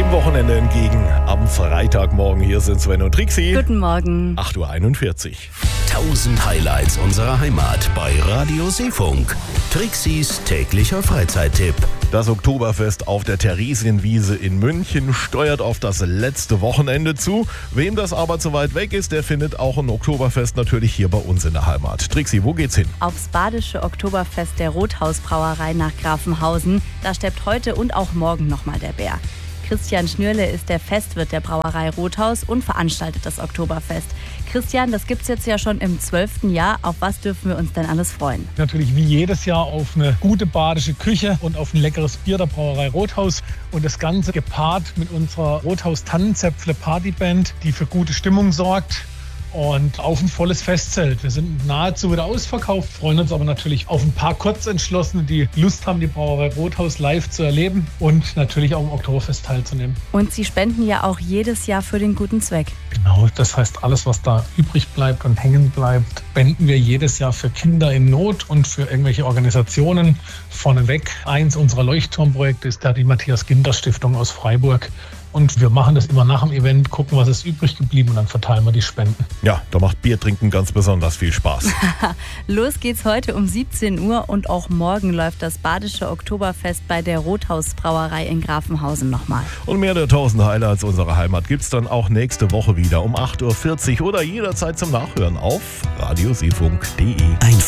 dem Wochenende entgegen. Am Freitagmorgen hier sind Sven und Trixi. Guten Morgen. 8.41 Uhr. 1000 Highlights unserer Heimat bei Radio Seefunk. Trixis täglicher Freizeittipp. Das Oktoberfest auf der Theresienwiese in München steuert auf das letzte Wochenende zu. Wem das aber zu weit weg ist, der findet auch ein Oktoberfest natürlich hier bei uns in der Heimat. Trixi, wo geht's hin? Aufs badische Oktoberfest der Rothausbrauerei nach Grafenhausen. Da steppt heute und auch morgen nochmal der Bär. Christian Schnürle ist der Festwirt der Brauerei Rothaus und veranstaltet das Oktoberfest. Christian, das gibt's jetzt ja schon im 12. Jahr. Auf was dürfen wir uns denn alles freuen? Natürlich wie jedes Jahr auf eine gute badische Küche und auf ein leckeres Bier der Brauerei Rothaus. Und das Ganze gepaart mit unserer Rothaus Tannenzäpfle Partyband, die für gute Stimmung sorgt. Und auf ein volles Festzelt. Wir sind nahezu wieder ausverkauft, freuen uns aber natürlich auf ein paar Kurzentschlossene, die Lust haben, die Brauerei Rothaus live zu erleben und natürlich auch im Oktoberfest teilzunehmen. Und Sie spenden ja auch jedes Jahr für den guten Zweck. Genau, das heißt, alles, was da übrig bleibt und hängen bleibt, spenden wir jedes Jahr für Kinder in Not und für irgendwelche Organisationen. Vorneweg, eins unserer Leuchtturmprojekte ist die Matthias-Ginter-Stiftung aus Freiburg. Und wir machen das immer nach dem Event, gucken, was ist übrig geblieben und dann verteilen wir die Spenden. Ja, da macht Bier trinken ganz besonders viel Spaß. Los geht's heute um 17 Uhr und auch morgen läuft das badische Oktoberfest bei der Rothausbrauerei in Grafenhausen nochmal. Und mehr der 1000 Highlights unserer Heimat gibt's dann auch nächste Woche wieder um 8.40 Uhr oder jederzeit zum Nachhören auf radioseefunk.de.